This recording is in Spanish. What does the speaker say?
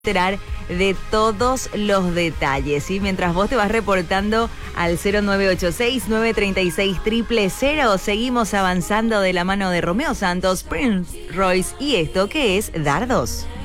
enterar de todos los detalles, ¿sí? Mientras vos te vas reportando al 0986-936-000, seguimos avanzando de la mano de Romeo Santos, Prince Royce y esto que es Dardos.